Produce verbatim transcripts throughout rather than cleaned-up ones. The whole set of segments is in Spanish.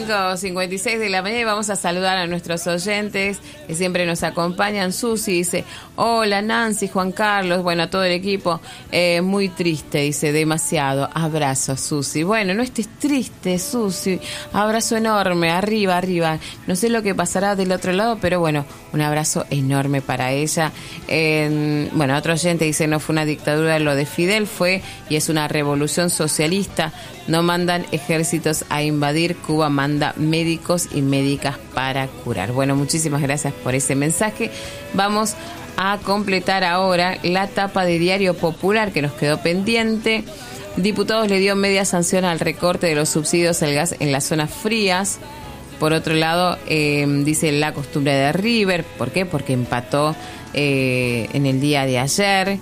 cinco cincuenta y seis de la mañana y vamos a saludar a nuestros oyentes que siempre nos acompañan. Susi dice, hola Nancy, Juan Carlos, bueno, a todo el equipo, eh, muy triste, dice, demasiado, abrazo Susi. Bueno, no estés triste Susi, abrazo enorme, arriba, arriba, no sé lo que pasará del otro lado, pero bueno, un abrazo enorme para ella. Eh, bueno, otro oyente dice, no fue una dictadura lo de Fidel, fue y es una revolución socialista, no mandan ejércitos a invadir, Cuba manda médicos y médicas para curar. Bueno, muchísimas gracias por ese mensaje. Vamos a completar ahora la tapa de Diario Popular que nos quedó pendiente. Diputados le dio media sanción al recorte de los subsidios al gas en las zonas frías. Por otro lado, eh, dice la costumbre de River. ¿Por qué? Porque empató eh, en el día de ayer.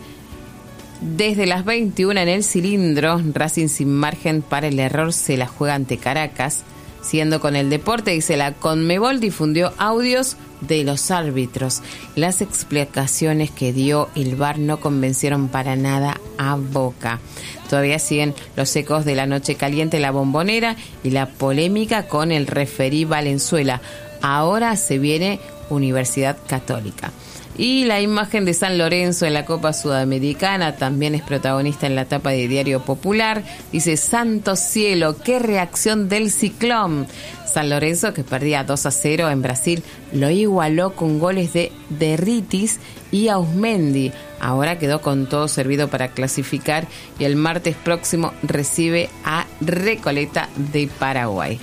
Desde las veintiuna en el cilindro, Racing sin margen para el error se la juega ante Caracas. Siguiendo con el deporte, dice la Conmebol difundió audios de los árbitros. Las explicaciones que dio el V A R no convencieron para nada a Boca. Todavía siguen los ecos de la noche caliente, la Bombonera y la polémica con el referí Valenzuela. Ahora se viene Universidad Católica. Y la imagen de San Lorenzo en la Copa Sudamericana también es protagonista en la tapa de Diario Popular. Dice, santo cielo, qué reacción del Ciclón. San Lorenzo, que perdía dos a cero en Brasil, lo igualó con goles de Derritis y Ausmendi. Ahora quedó con todo servido para clasificar y el martes próximo recibe a Recoleta de Paraguay.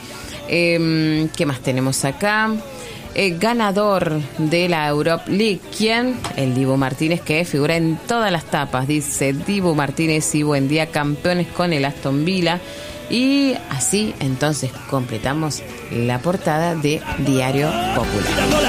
Eh, ¿Qué más tenemos acá? El ganador de la Europa League, ¿quién? El Dibu Martínez, que figura en todas las tapas. Dice Dibu Martínez y buen día, campeones con el Aston Villa. Y así entonces completamos la portada de Diario Popular.